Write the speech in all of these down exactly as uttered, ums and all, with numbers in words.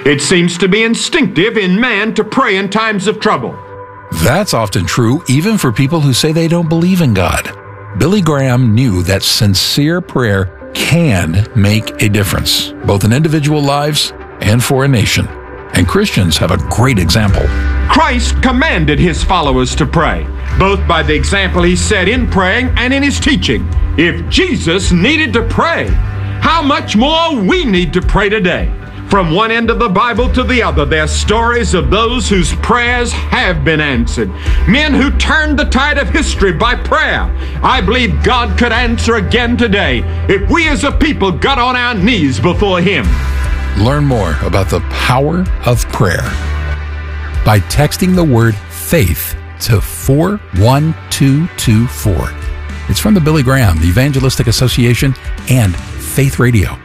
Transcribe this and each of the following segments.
It seems to be instinctive in man to pray in times of trouble. That's often true even for people who say they don't believe in God. Billy Graham knew that sincere prayer can make a difference, both in individual lives and for a nation. And Christians have a great example. Christ commanded his followers to pray, both by the example he set in praying and in his teaching. If Jesus needed to pray, how much more we need to pray today. From one end of the Bible to the other, there are stories of those whose prayers have been answered. Men who turned the tide of history by prayer. I believe God could answer again today if we as a people got on our knees before him. Learn more about the power of prayer by texting the word faith to four one two two four. It's from the Billy Graham Evangelistic Association and Faith Radio.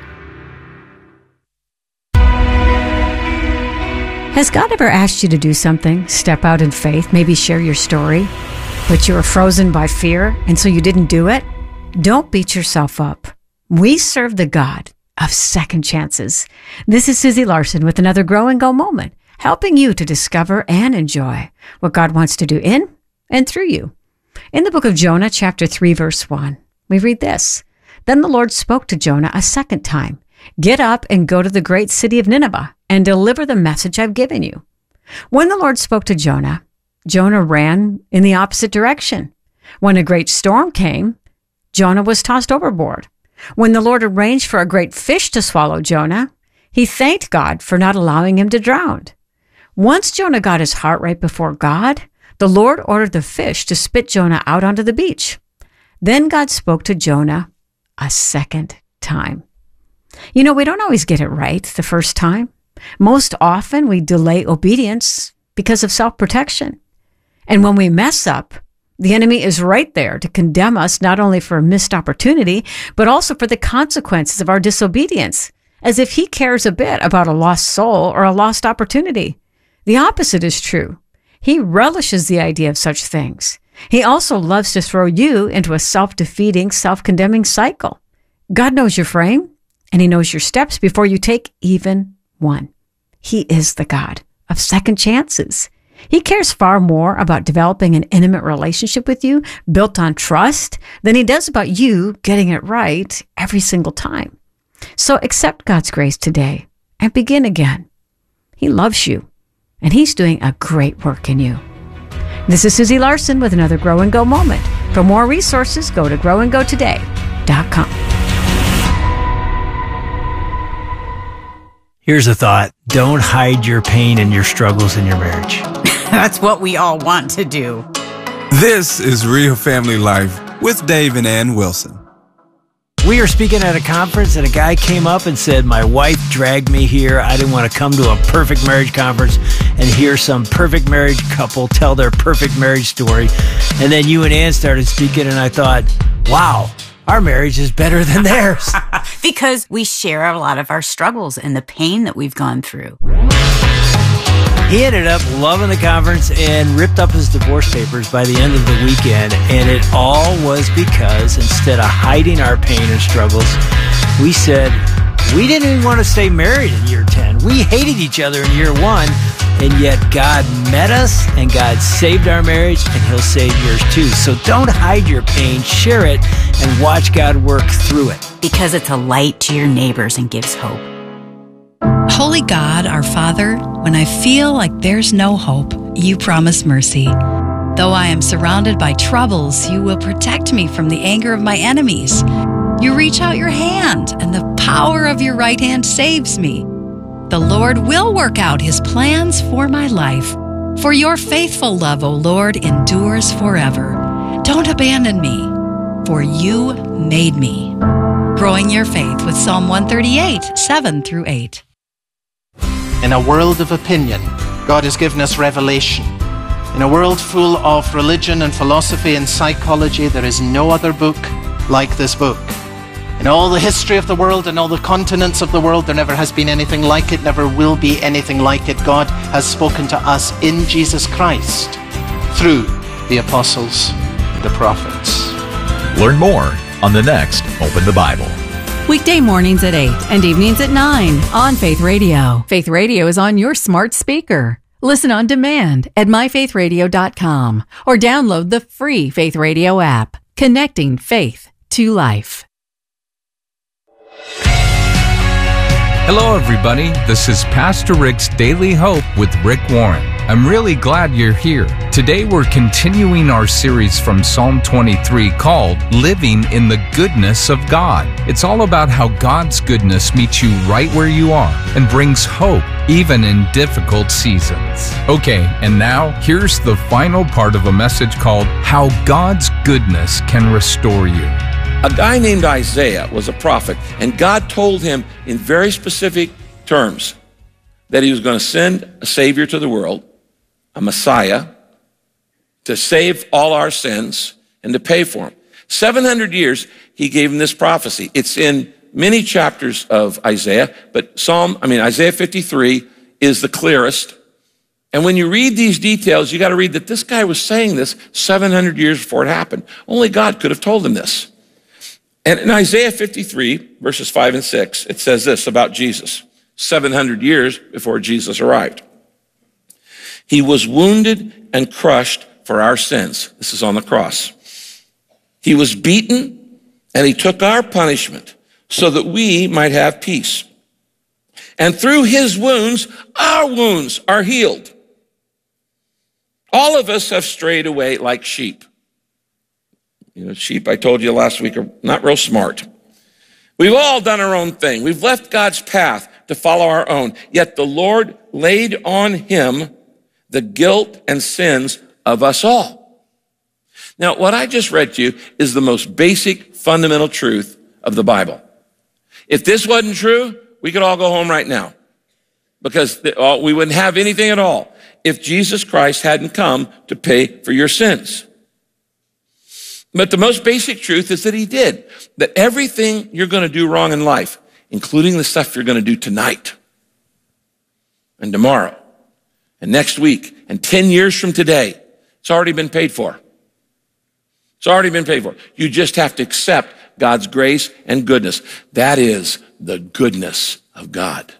Has God ever asked you to do something, step out in faith, maybe share your story, but you were frozen by fear and so you didn't do it? Don't beat yourself up. We serve the God of second chances. This is Susie Larson with another Grow and Go moment, helping you to discover and enjoy what God wants to do in and through you. In the book of Jonah, chapter three, verse one, we read this. Then the Lord spoke to Jonah a second time. Get up and go to the great city of Nineveh and deliver the message I've given you. When the Lord spoke to Jonah, Jonah ran in the opposite direction. When a great storm came, Jonah was tossed overboard. When the Lord arranged for a great fish to swallow Jonah, he thanked God for not allowing him to drown. Once Jonah got his heart right before God, the Lord ordered the fish to spit Jonah out onto the beach. Then God spoke to Jonah a second time. You know, we don't always get it right the first time. Most often we delay obedience because of self-protection. And when we mess up, the enemy is right there to condemn us not only for a missed opportunity, but also for the consequences of our disobedience, as if he cares a bit about a lost soul or a lost opportunity. The opposite is true. He relishes the idea of such things. He also loves to throw you into a self-defeating, self-condemning cycle. God knows your frame, and he knows your steps before you take even one. He is the God of second chances. He cares far more about developing an intimate relationship with you built on trust than he does about you getting it right every single time. So accept God's grace today and begin again. He loves you, and he's doing a great work in you. This is Susie Larson with another Grow and Go moment. For more resources, go to grow and go today dot com. Here's a thought. Don't hide your pain and your struggles in your marriage. That's what we all want to do. This is Real Family Life with Dave and Ann Wilson. We were speaking at a conference and a guy came up and said, my wife dragged me here. I didn't want to come to a perfect marriage conference and hear some perfect marriage couple tell their perfect marriage story. And then you and Ann started speaking and I thought, wow, our marriage is better than theirs. Because we share a lot of our struggles and the pain that we've gone through. He ended up loving the conference and ripped up his divorce papers by the end of the weekend. And it all was because instead of hiding our pain and struggles, we said, we didn't even want to stay married in year ten. We hated each other in year one. And yet God met us and God saved our marriage and he'll save yours too. So don't hide your pain, share it, and watch God work through it. Because it's a light to your neighbors and gives hope. Holy God, our Father, when I feel like there's no hope, you promise mercy. Though I am surrounded by troubles, you will protect me from the anger of my enemies. You reach out your hand, and the power of your right hand saves me. The Lord will work out his plans for my life. For your faithful love, O Lord, endures forever. Don't abandon me, for you made me. Growing your faith with Psalm one thirty-eight, seven through eight. In a world of opinion, God has given us revelation. In a world full of religion and philosophy and psychology, there is no other book like this book. In all the history of the world and all the continents of the world, there never has been anything like it, never will be anything like it. God has spoken to us in Jesus Christ through the apostles and the prophets. Learn more on the next Open the Bible. Weekday mornings at eight and evenings at nine on Faith Radio. Faith Radio is on your smart speaker. Listen on demand at my faith radio dot com or download the free Faith Radio app. Connecting faith to life. Hello, everybody. This is Pastor Rick's Daily Hope with Rick Warren. I'm really glad you're here. Today, we're continuing our series from Psalm twenty-three called Living in the Goodness of God. It's all about how God's goodness meets you right where you are and brings hope even in difficult seasons. Okay, and now here's the final part of a message called How God's Goodness Can Restore You. A guy named Isaiah was a prophet, and God told him in very specific terms that he was going to send a Savior to the world, a Messiah, to save all our sins and to pay for them. seven hundred years, he gave him this prophecy. It's in many chapters of Isaiah, but Psalm, I mean, Isaiah fifty-three is the clearest. And when you read these details, you got to read that this guy was saying this seven hundred years before it happened. Only God could have told him this. And in Isaiah fifty-three, verses five and six, it says this about Jesus, seven hundred years before Jesus arrived. He was wounded and crushed for our sins. This is on the cross. He was beaten and he took our punishment so that we might have peace. And through his wounds, our wounds are healed. All of us have strayed away like sheep. You know, sheep, I told you last week, are not real smart. We've all done our own thing. We've left God's path to follow our own. Yet the Lord laid on him the guilt and sins of us all. Now, what I just read to you is the most basic, fundamental truth of the Bible. If this wasn't true, we could all go home right now because we wouldn't have anything at all if Jesus Christ hadn't come to pay for your sins. But the most basic truth is that he did, that everything you're going to do wrong in life, including the stuff you're going to do tonight and tomorrow and next week and ten years from today, it's already been paid for. It's already been paid for. You just have to accept God's grace and goodness. That is the goodness of God.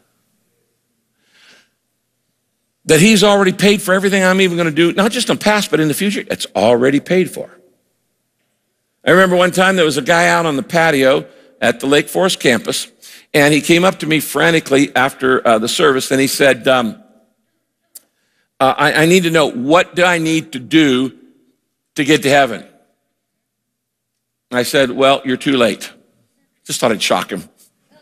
That he's already paid for everything I'm even going to do, not just in the past, but in the future. It's already paid for. I remember one time there was a guy out on the patio at the Lake Forest campus, and he came up to me frantically after uh, the service, and he said, um, uh, I, I need to know, what do I need to do to get to heaven? I said, well, you're too late. Just thought I'd shock him.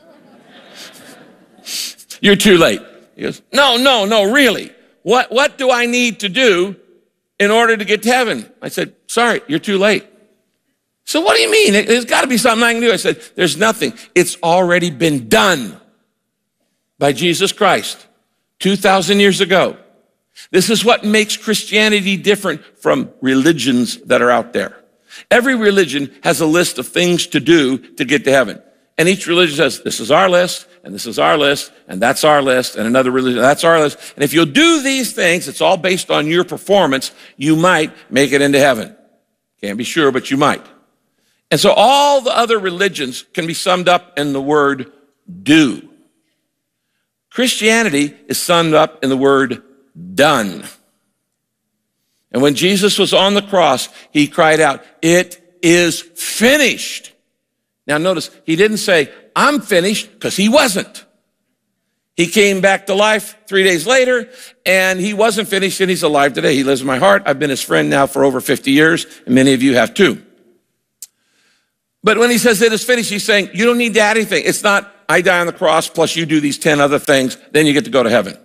You're too late. He goes, no, no, no, really. What, what do I need to do in order to get to heaven? I said, sorry, you're too late. So what do you mean? There's got to be something I can do. I said, there's nothing. It's already been done by Jesus Christ two thousand years ago. This is what makes Christianity different from religions that are out there. Every religion has a list of things to do to get to heaven. And each religion says, this is our list, and this is our list, and that's our list, and another religion, that's our list. And if you'll do these things, it's all based on your performance, you might make it into heaven. Can't be sure, but you might. And so all the other religions can be summed up in the word do. Christianity is summed up in the word done. And when Jesus was on the cross, he cried out, it is finished. Now notice, he didn't say, I'm finished, because he wasn't. He came back to life three days later, and he wasn't finished, and he's alive today. He lives in my heart. I've been his friend now for over fifty years, and many of you have too. But when he says it is finished, he's saying, you don't need to add anything. It's not, I die on the cross, plus you do these ten other things, then you get to go to heaven.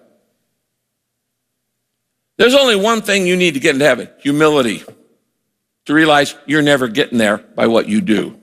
There's only one thing you need to get into heaven, humility. To realize you're never getting there by what you do.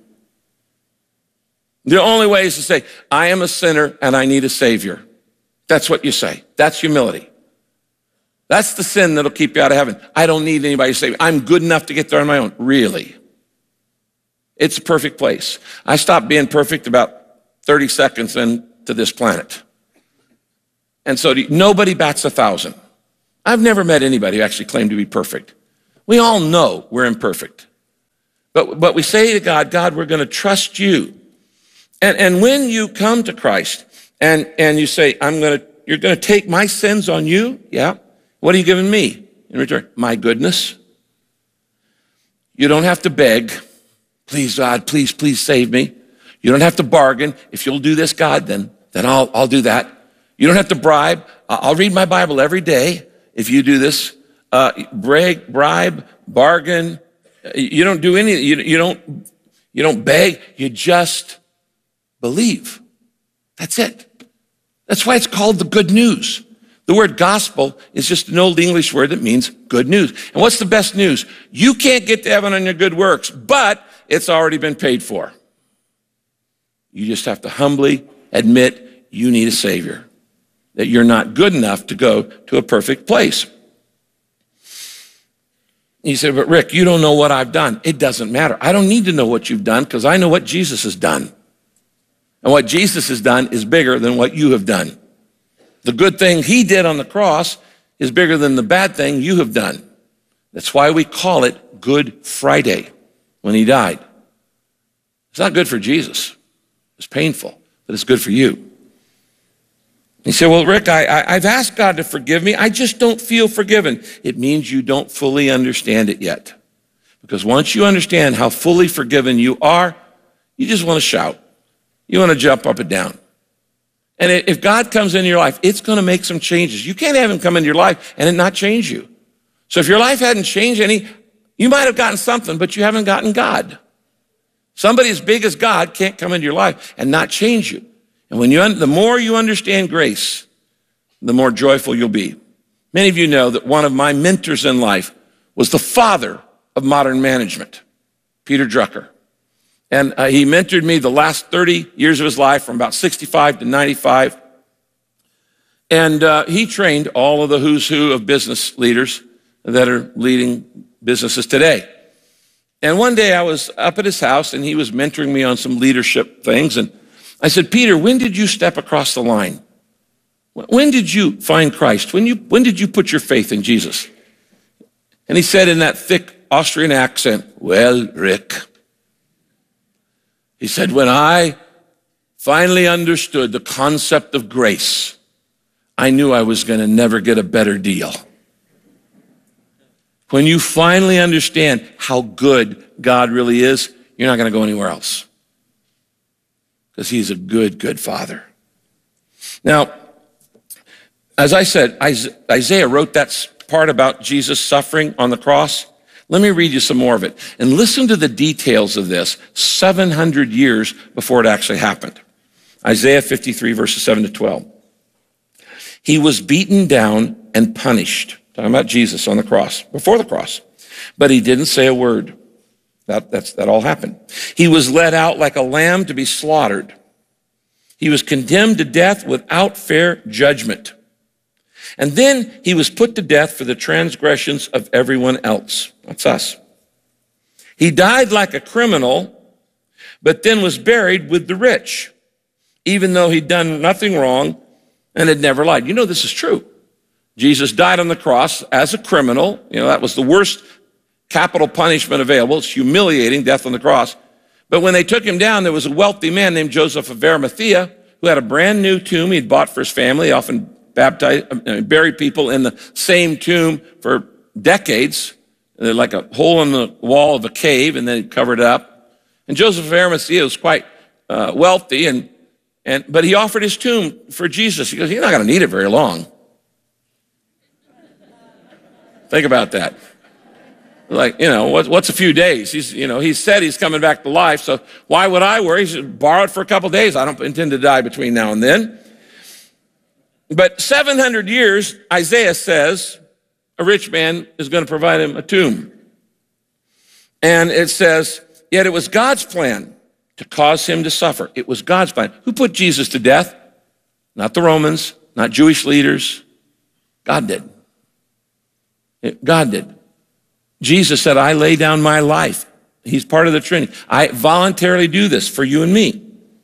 The only way is to say, I am a sinner and I need a Savior. That's what you say. That's humility. That's the sin that'll keep you out of heaven. I don't need anybody to save me. I'm good enough to get there on my own. Really? It's a perfect place. I stopped being perfect about thirty seconds into this planet. And so nobody bats a thousand. I've never met anybody who actually claimed to be perfect. We all know we're imperfect. But, but we say to God, God, we're going to trust you. And, and when you come to Christ and, and you say, I'm going to, you're going to take my sins on you. Yeah. What are you giving me in return? My goodness. You don't have to beg. Please, God, please, please save me. You don't have to bargain. If you'll do this, God, then, then I'll, I'll do that. You don't have to bribe. I'll read my Bible every day if you do this. Uh, brag, bribe, bargain. You don't do any, you, you don't, you don't beg. You just believe. That's it. That's why it's called the good news. The word gospel is just an old English word that means good news. And what's the best news? You can't get to heaven on your good works, but it's already been paid for. You just have to humbly admit you need a Savior, that you're not good enough to go to a perfect place. You say, but Rick, you don't know what I've done. It doesn't matter. I don't need to know what you've done because I know what Jesus has done. And what Jesus has done is bigger than what you have done. The good thing he did on the cross is bigger than the bad thing you have done. That's why we call it Good Friday when he died. It's not good for Jesus. It's painful, but it's good for you. He said, well, Rick, I, I, I've asked God to forgive me. I just don't feel forgiven. It means you don't fully understand it yet. Because once you understand how fully forgiven you are, you just want to shout. You want to jump up and down. And if God comes into your life, it's going to make some changes. You can't have him come into your life and it not change you. So if your life hadn't changed any, you might have gotten something, but you haven't gotten God. Somebody as big as God can't come into your life and not change you. And when you, the more you understand grace, the more joyful you'll be. Many of you know that one of my mentors in life was the father of modern management, Peter Drucker. And uh, he mentored me the last thirty years of his life from about sixty-five to ninety-five. And uh, he trained all of the who's who of business leaders that are leading businesses today. And one day I was up at his house and he was mentoring me on some leadership things. And I said, Peter, when did you step across the line? When did you find Christ? When, you, when did you put your faith in Jesus? And he said in that thick Austrian accent, well, Rick, he said, when I finally understood the concept of grace, I knew I was going to never get a better deal. When you finally understand how good God really is, you're not going to go anywhere else. Because he's a good, good father. Now, as I said, Isaiah wrote that part about Jesus suffering on the cross. Let me read you some more of it. And listen to the details of this seven hundred years before it actually happened. Isaiah fifty-three, verses seven to twelve. He was beaten down and punished. Talking about Jesus on the cross, before the cross. But he didn't say a word. That, that's, that all happened. He was led out like a lamb to be slaughtered. He was condemned to death without fair judgment. And then he was put to death for the transgressions of everyone else. That's us. He died like a criminal, but then was buried with the rich, even though he'd done nothing wrong and had never lied. You know this is true. Jesus died on the cross as a criminal. You know, that was the worst capital punishment available. It's humiliating, death on the cross. But when they took him down, there was a wealthy man named Joseph of Arimathea who had a brand new tomb he'd bought for his family. He often baptized, uh, buried people in the same tomb for decades. They're like a hole in the wall of a cave, and then he covered it up. And Joseph of Arimathea was quite uh, wealthy, and, and but he offered his tomb for Jesus. He goes, you're not going to need it very long. Think about that. Like, you know, what, what's a few days? He's, you know, he said he's coming back to life, so why would I worry? He should borrow it for a couple of days. I don't intend to die between now and then. But seven hundred years, Isaiah says, a rich man is going to provide him a tomb. And it says, yet it was God's plan to cause him to suffer. It was God's plan. Who put Jesus to death? Not the Romans, not Jewish leaders. God did. God did. Jesus said, I lay down my life. He's part of the Trinity. I voluntarily do this for you and me.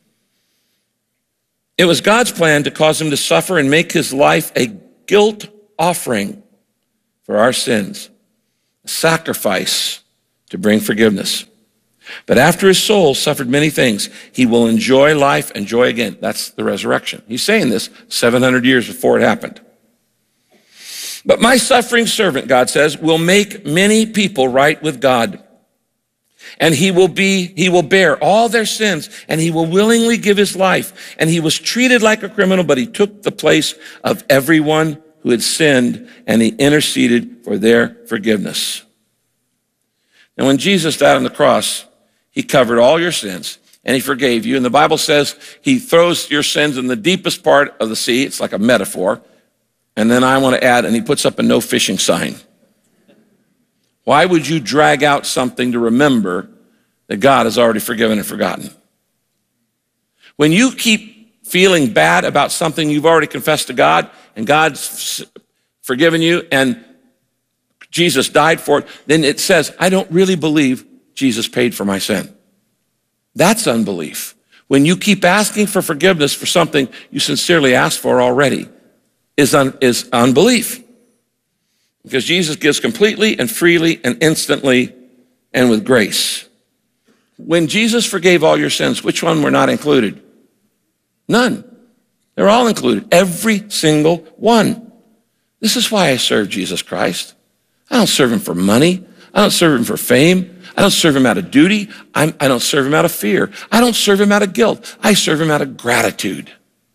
It was God's plan to cause him to suffer and make his life a guilt offering for our sins, a sacrifice to bring forgiveness. But after his soul suffered many things, he will enjoy life and joy again. That's the resurrection. He's saying this seven hundred years before it happened. But my suffering servant, God says, will make many people right with God. And he will be, he will bear all their sins, and he will willingly give his life. And he was treated like a criminal, but he took the place of everyone who had sinned, and he interceded for their forgiveness. And when Jesus died on the cross, he covered all your sins, and he forgave you. And the Bible says he throws your sins in the deepest part of the sea. It's like a metaphor. And then I want to add, and he puts up a no fishing sign. Why would you drag out something to remember that God has already forgiven and forgotten? When you keep feeling bad about something you've already confessed to God, and God's forgiven you, and Jesus died for it, then it says, I don't really believe Jesus paid for my sin. That's unbelief. When you keep asking for forgiveness for something you sincerely asked for already, is, un, is unbelief. Because Jesus gives completely and freely and instantly and with grace. When Jesus forgave all your sins, which one were not included? None. They're all included. Every single one. This is why I serve Jesus Christ. I don't serve him for money. I don't serve him for fame. I don't serve him out of duty. I'm, I don't serve him out of fear. I don't serve him out of guilt. I serve him out of gratitude.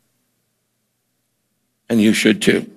And you should too.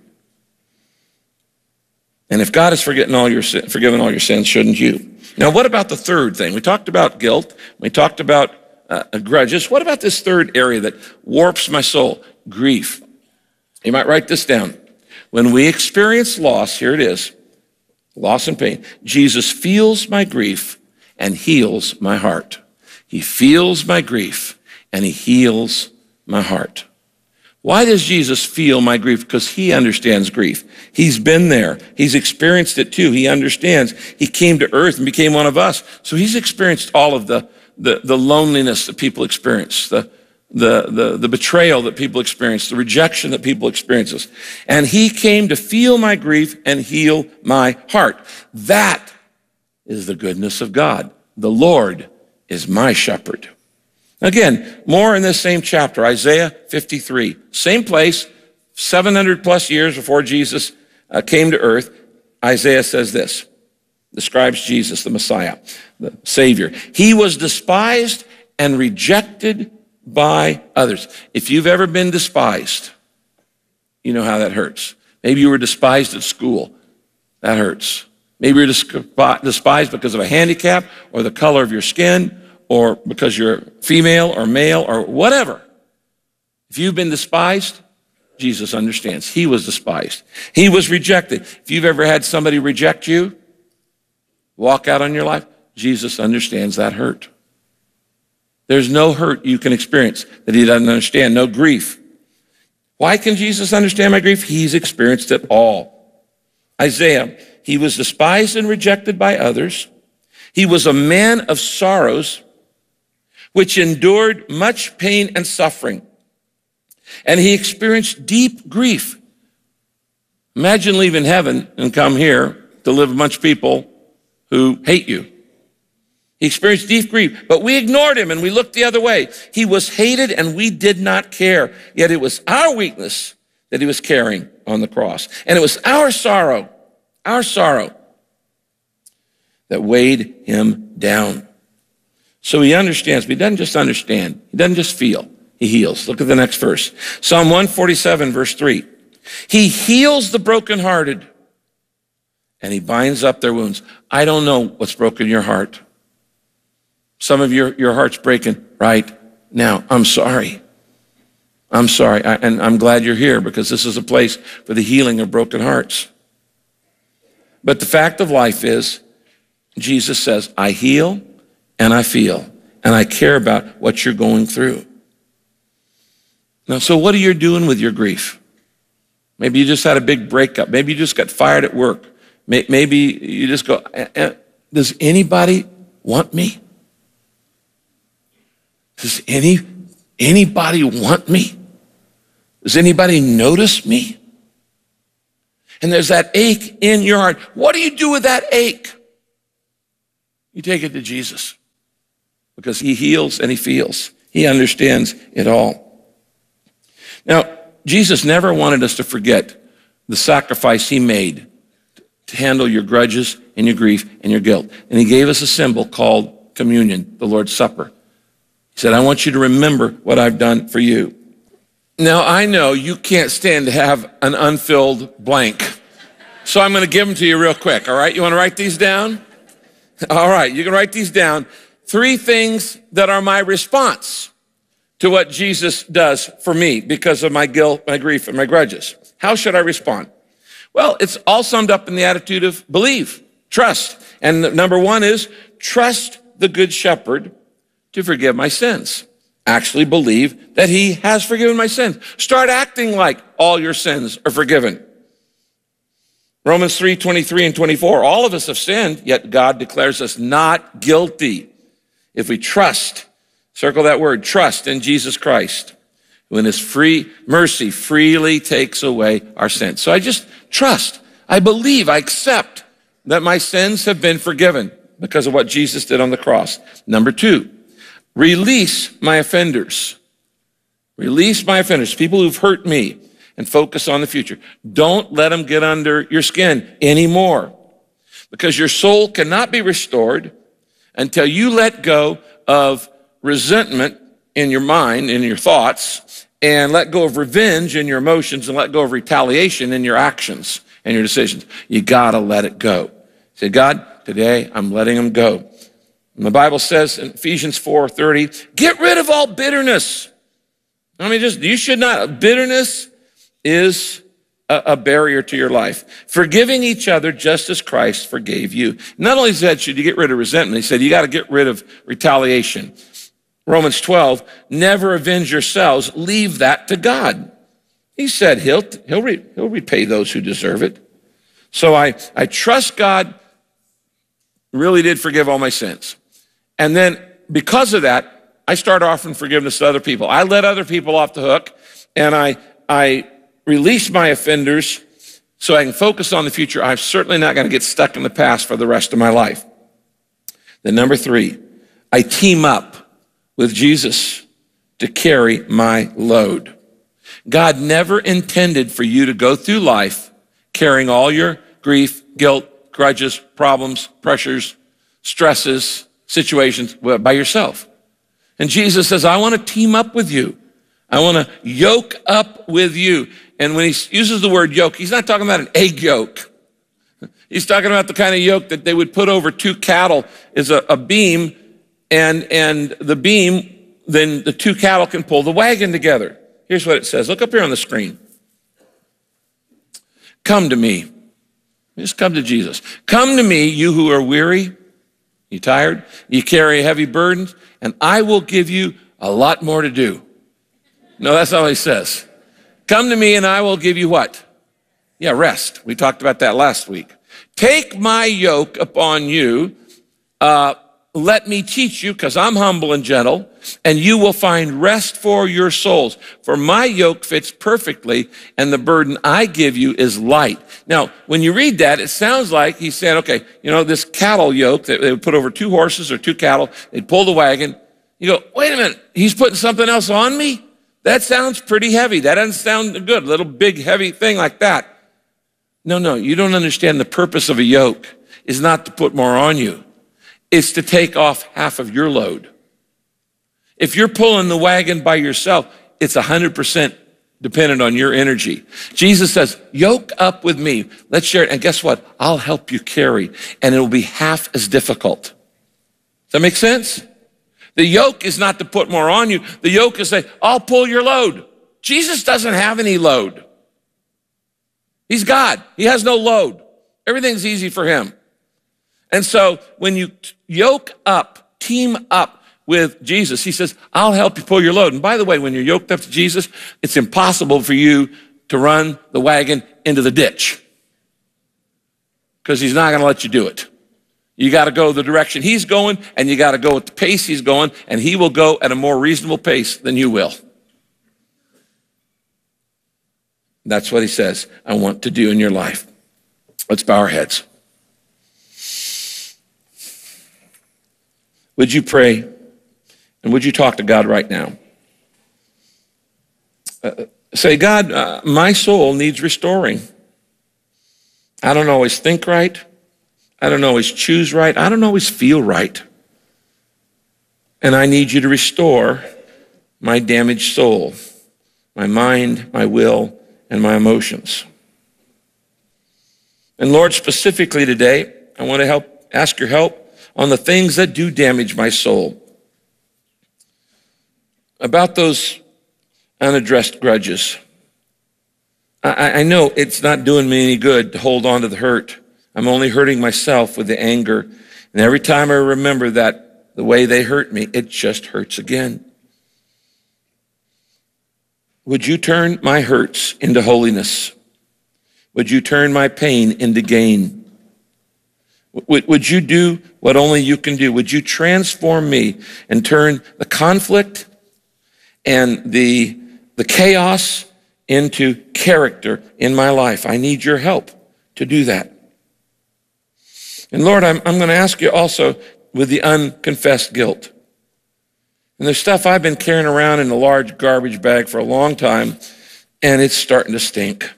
And if God has forgiven all your forgiven all your sins, shouldn't you? Now, what about the third thing? We talked about guilt. We talked about uh, grudges. What about this third area that warps my soul? Grief. You might write this down. When we experience loss, here it is, loss and pain, Jesus feels my grief and heals my heart. He feels my grief and he heals my heart. Why does Jesus feel my grief? Because he understands grief. He's been there. He's experienced it too. He understands. He came to earth and became one of us. So he's experienced all of the, the, the loneliness that people experience, the, the, the, the betrayal that people experience, the rejection that people experience. And he came to feel my grief and heal my heart. That is the goodness of God. The Lord is my shepherd. Again, more in this same chapter, Isaiah fifty-three. Same place, seven hundred plus years before Jesus uh, came to earth. Isaiah says this, describes Jesus, the Messiah, the Savior. He was despised and rejected by others. If you've ever been despised, you know how that hurts. Maybe you were despised at school. That hurts. Maybe you're despised because of a handicap or the color of your skin, or because you're female or male or whatever. If you've been despised, Jesus understands. He was despised. He was rejected. If you've ever had somebody reject you, walk out on your life, Jesus understands that hurt. There's no hurt you can experience that he doesn't understand, no grief. Why can Jesus understand my grief? He's experienced it all. Isaiah, he was despised and rejected by others. He was a man of sorrows, which endured much pain and suffering. And he experienced deep grief. Imagine leaving heaven and come here to live with a bunch of people who hate you. He experienced deep grief, but we ignored him and we looked the other way. He was hated and we did not care. Yet it was our weakness that he was carrying on the cross. And it was our sorrow, our sorrow that weighed him down. So he understands, but he doesn't just understand. He doesn't just feel. He heals. Look at the next verse. Psalm one forty-seven, verse three. He heals the brokenhearted and he binds up their wounds. I don't know what's broken your heart. Some of your, your heart's breaking right now. I'm sorry. I'm sorry. I, and I'm glad you're here because this is a place for the healing of broken hearts. But the fact of life is, Jesus says, I heal and I feel, and I care about what you're going through. Now, so what are you doing with your grief? Maybe you just had a big breakup. Maybe you just got fired at work. Maybe you just go, does anybody want me? Does any anybody want me? Does anybody notice me? And there's that ache in your heart. What do you do with that ache? You take it to Jesus. because he heals and he feels. He understands it all. Now, Jesus never wanted us to forget the sacrifice he made to handle your grudges and your grief and your guilt. And he gave us a symbol called communion, the Lord's Supper. He said, I want you to remember what I've done for you. Now, I know you can't stand to have an unfilled blank, so I'm going to give them to you real quick, all right? You want to write these down? All right, you can write these down. Three things that are my response to what Jesus does for me because of my guilt, my grief, and my grudges. How should I respond? Well, it's all summed up in the attitude of believe, trust. And number one is trust the Good Shepherd to forgive my sins. Actually believe that he has forgiven my sins. Start acting like all your sins are forgiven. Romans three, twenty-three and twenty-four, all of us have sinned, yet God declares us not guilty if we trust, circle that word, trust in Jesus Christ, who in his free mercy freely takes away our sins. So I just trust, I believe, I accept that my sins have been forgiven because of what Jesus did on the cross. Number two, release my offenders. Release my offenders, people who've hurt me, and focus on the future. Don't let them get under your skin anymore, because your soul cannot be restored until you let go of resentment in your mind, in your thoughts, and let go of revenge in your emotions, and let go of retaliation in your actions and your decisions. You gotta let it go. Say, God, today I'm letting them go. And the Bible says in Ephesians four thirty, get rid of all bitterness. I mean, just, you should not, bitterness is a, a barrier to your life. Forgiving each other just as Christ forgave you. Not only said, should you get rid of resentment, he said, you got to get rid of retaliation. Romans twelve, never avenge yourselves, leave that to God. He said he'll, he'll, re, he'll repay those who deserve it. So I, I trust God really did forgive all my sins. And then because of that, I start offering forgiveness to other people. I let other people off the hook, and I, I release my offenders so I can focus on the future. I'm certainly not going to get stuck in the past for the rest of my life. Then number three, I team up with Jesus to carry my load. God never intended for you to go through life carrying all your grief, guilt, grudges, problems, pressures, stresses, situations by yourself. And Jesus says, I want to team up with you. I want to yoke up with you. And when he uses the word yoke, he's not talking about an egg yoke. He's talking about the kind of yoke that they would put over two cattle is a, a beam, and, and the beam, then the two cattle can pull the wagon together. Here's what it says. Look up here on the screen. Come to me. Just come to Jesus. Come to me, you who are weary, you tired, you carry heavy burdens, and I will give you a lot more to do. No, that's not what he says. Come to me and I will give you what? Yeah, rest. We talked about that last week. Take my yoke upon you. Uh, let me teach you, because I'm humble and gentle, and you will find rest for your souls. For my yoke fits perfectly, and the burden I give you is light. Now, when you read that, it sounds like he's saying, okay, you know, this cattle yoke that they would put over two horses or two cattle, they'd pull the wagon. You go, wait a minute, he's putting something else on me? That sounds pretty heavy. That doesn't sound good. A little big, heavy thing like that. No, no, you don't understand. The purpose of a yoke is not to put more on you. It's to take off half of your load. If you're pulling the wagon by yourself, it's one hundred percent dependent on your energy. Jesus says, yoke up with me. Let's share it. And guess what? I'll help you carry, and it will be half as difficult. Does that make sense? The yoke is not to put more on you. The yoke is to say, I'll pull your load. Jesus doesn't have any load. He's God. He has no load. Everything's easy for him. And so when you yoke up, team up with Jesus, he says, I'll help you pull your load. And by the way, when you're yoked up to Jesus, it's impossible for you to run the wagon into the ditch, because he's not going to let you do it. You got to go the direction he's going, and you got to go at the pace he's going, and he will go at a more reasonable pace than you will. That's what he says, I want to do in your life. Let's bow our heads. Would you pray And would you talk to God right now? Uh, say, God, uh, my soul needs restoring. I don't always think right. I don't always choose right. I don't always feel right. And I need you to restore my damaged soul, my mind, my will, and my emotions. And Lord, specifically today, I want to help ask your help on the things that do damage my soul. About those unaddressed grudges. I, I know it's not doing me any good to hold on to the hurt. I'm only hurting myself with the anger. And every time I remember that, the way they hurt me, it just hurts again. Would you turn my hurts into holiness? Would you turn my pain into gain? Would, would you do what only you can do? Would you transform me and turn the conflict and the, the chaos into character in my life? I need your help to do that. And Lord, I'm, I'm going to ask you also with the unconfessed guilt. And there's stuff I've been carrying around in a large garbage bag for a long time, and it's starting to stink.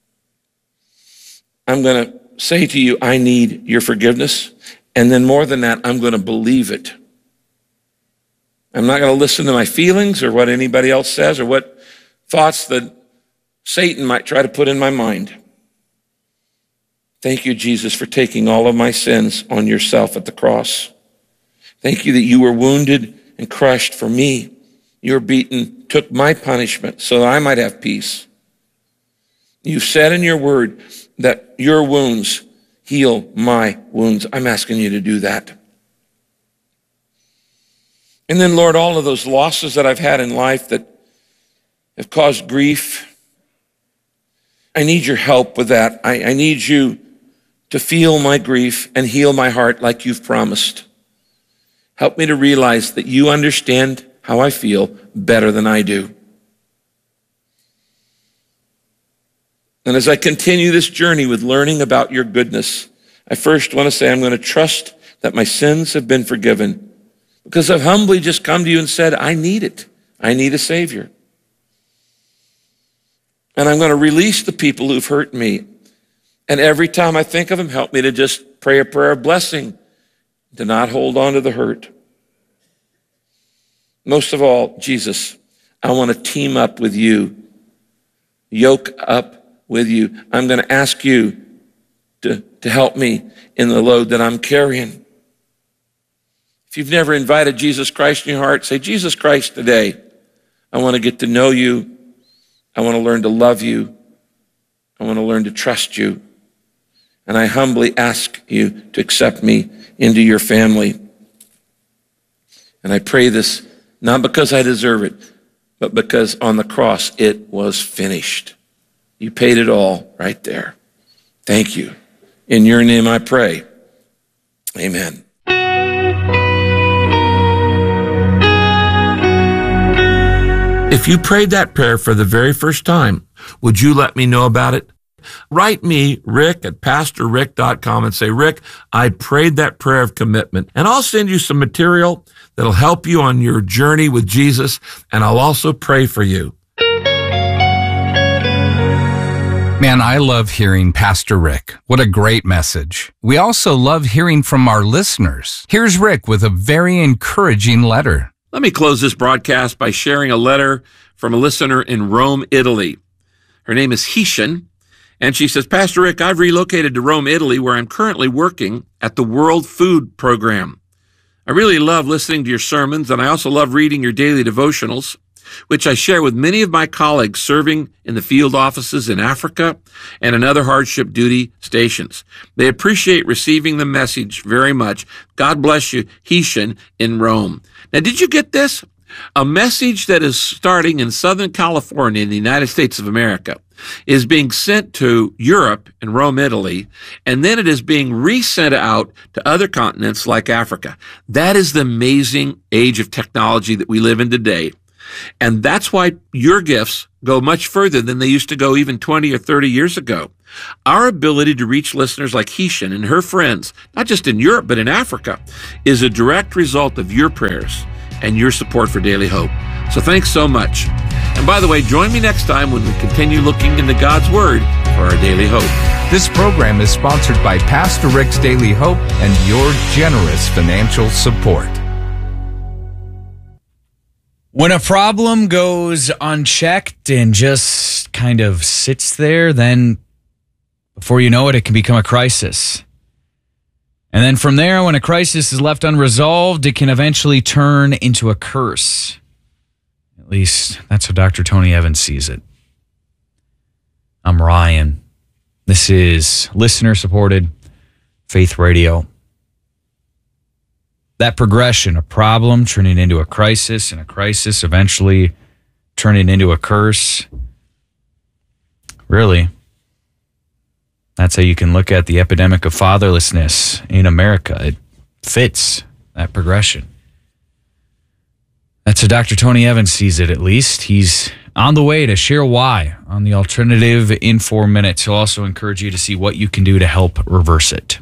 I'm going to say to you, I need your forgiveness. And then more than that, I'm going to believe it. I'm not going to listen to my feelings or what anybody else says or what thoughts that Satan might try to put in my mind. Thank you, Jesus, for taking all of my sins on yourself at the cross. Thank you that you were wounded and crushed for me. You were beaten, took my punishment so that I might have peace. You've said in your word that your wounds heal my wounds. I'm asking you to do that. And then, Lord, all of those losses that I've had in life that have caused grief, I need your help with that. I, I need you to feel my grief and heal my heart like you've promised. Help me to realize that you understand how I feel better than I do. And as I continue this journey with learning about your goodness, I first want to say I'm going to trust that my sins have been forgiven because I've humbly just come to you and said, I need it. I need a Savior. And I'm going to release the people who've hurt me. And every time I think of them, help me to just pray a prayer of blessing, to not hold on to the hurt. Most of all, Jesus, I want to team up with you, yoke up with you. I'm going to ask you to, to help me in the load that I'm carrying. If you've never invited Jesus Christ in your heart, say, Jesus Christ, today, I want to get to know you. I want to learn to love you. I want to learn to trust you. And I humbly ask you to accept me into your family. And I pray this not because I deserve it, but because on the cross it was finished. You paid it all right there. Thank you. In your name I pray. Amen. If you prayed that prayer for the very first time, would you let me know about it? Write me, Rick, at pastor rick dot com and say, Rick, I prayed that prayer of commitment. And I'll send you some material that'll help you on your journey with Jesus, and I'll also pray for you. Man, I love hearing Pastor Rick. What a great message. We also love hearing from our listeners. Here's Rick with a very encouraging letter. Let me close this broadcast by sharing a letter from a listener in Rome, Italy. Her name is Hishan, and she says, Pastor Rick, I've relocated to Rome, Italy, where I'm currently working at the World Food Program. I really love listening to your sermons, and I also love reading your daily devotionals, which I share with many of my colleagues serving in the field offices in Africa and in other hardship duty stations. They appreciate receiving the message very much. God bless you, Hishan in Rome. Now, did you get this? A message that is starting in Southern California in the United States of America is being sent to Europe and Rome, Italy, and then it is being resent out to other continents like Africa. That is the amazing age of technology that we live in today. And that's why your gifts go much further than they used to go even twenty or thirty years ago. Our ability to reach listeners like Hishan and her friends, not just in Europe, but in Africa, is a direct result of your prayers and your support for Daily Hope. So thanks so much. And by the way, join me next time when we continue looking into God's Word for our daily hope. This program is sponsored by Pastor Rick's Daily Hope and your generous financial support. When a problem goes unchecked and just kind of sits there, then before you know it, it can become a crisis. And then from there, when a crisis is left unresolved, it can eventually turn into a curse. At least that's how Doctor Tony Evans sees it. I'm Ryan. This is listener-supported Faith Radio. That progression, a problem turning into a crisis, and a crisis eventually turning into a curse. Really, that's how you can look at the epidemic of fatherlessness in America. It fits that progression. That's how Doctor Tony Evans sees it, at least. He's on the way to share why on the alternative in four minutes. He'll also encourage you to see what you can do to help reverse it.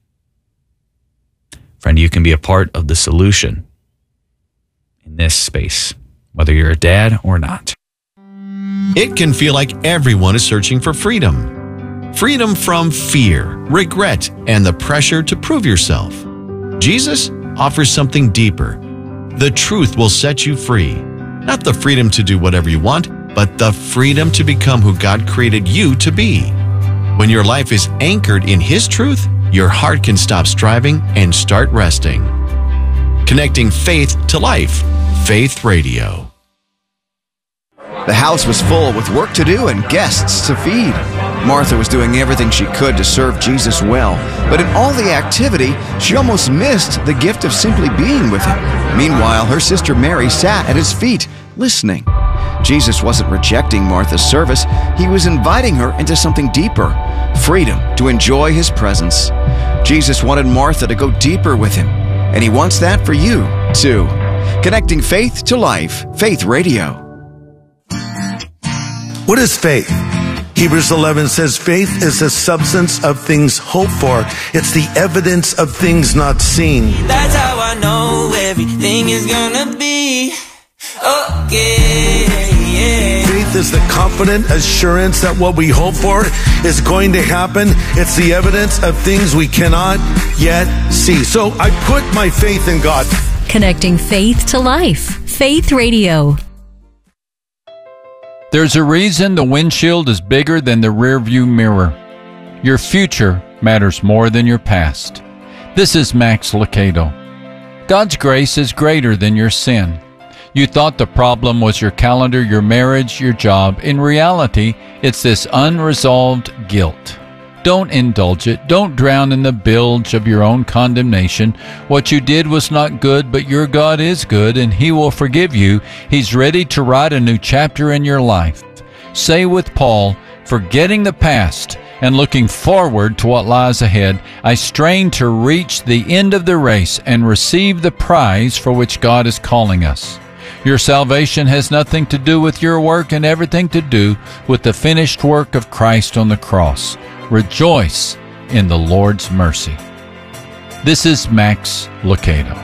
Friend, you can be a part of the solution in this space, whether you're a dad or not. It can feel like everyone is searching for freedom. Freedom from fear, regret, and the pressure to prove yourself. Jesus offers something deeper. The truth will set you free. Not the freedom to do whatever you want, but the freedom to become who God created you to be. When your life is anchored in His truth, your heart can stop striving and start resting. Connecting faith to life. Faith Radio. The house was full with work to do and guests to feed. Martha was doing everything she could to serve Jesus well, but in all the activity, she almost missed the gift of simply being with Him. Meanwhile, her sister Mary sat at His feet, listening. Jesus wasn't rejecting Martha's service. He was inviting her into something deeper, freedom to enjoy His presence. Jesus wanted Martha to go deeper with Him, and He wants that for you, too. Connecting faith to life. Faith Radio. What is faith? Hebrews eleven says faith is the substance of things hoped for. It's the evidence of things not seen. That's how I know everything is gonna be okay. Yeah. Faith is the confident assurance that what we hope for is going to happen. It's the evidence of things we cannot yet see. So I put my faith in God. Connecting faith to life. Faith Radio. There's a reason the windshield is bigger than the rearview mirror. Your future matters more than your past. This is Max Lucado. God's grace is greater than your sin. You thought the problem was your calendar, your marriage, your job. In reality, it's this unresolved guilt. Don't indulge it. Don't drown in the bilge of your own condemnation. What you did was not good, but your God is good, and He will forgive you. He's ready to write a new chapter in your life. Say with Paul, forgetting the past and looking forward to what lies ahead, I strain to reach the end of the race and receive the prize for which God is calling us. Your salvation has nothing to do with your work and everything to do with the finished work of Christ on the cross. Rejoice in the Lord's mercy. This is Max Lucado.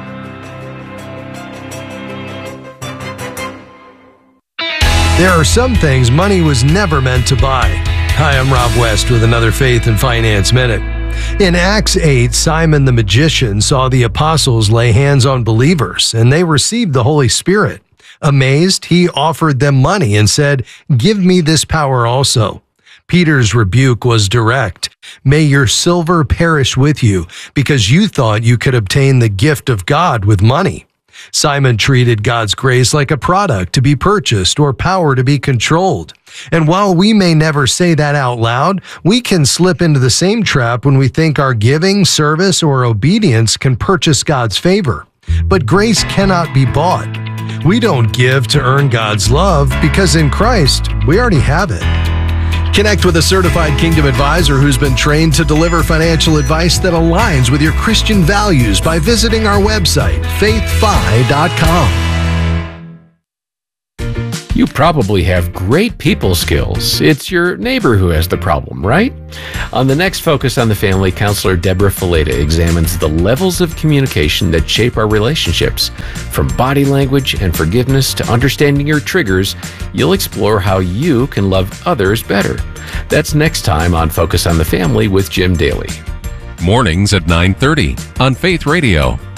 There are some things money was never meant to buy. Hi, I'm Rob West with another Faith and Finance Minute. In Acts eight, Simon the magician saw the apostles lay hands on believers, and they received the Holy Spirit. Amazed, he offered them money and said, "Give me this power also." Peter's rebuke was direct. "May your silver perish with you, because you thought you could obtain the gift of God with money." Simon treated God's grace like a product to be purchased or power to be controlled. And while we may never say that out loud, we can slip into the same trap when we think our giving, service, or obedience can purchase God's favor. But grace cannot be bought. We don't give to earn God's love, because in Christ, we already have it. Connect with a certified Kingdom advisor who's been trained to deliver financial advice that aligns with your Christian values by visiting our website, faith fi dot com. You probably have great people skills. It's your neighbor who has the problem, right? On the next Focus on the Family, counselor Deborah Fileta examines the levels of communication that shape our relationships. From body language and forgiveness to understanding your triggers, you'll explore how you can love others better. That's next time on Focus on the Family with Jim Daly. Mornings at nine thirty on Faith Radio.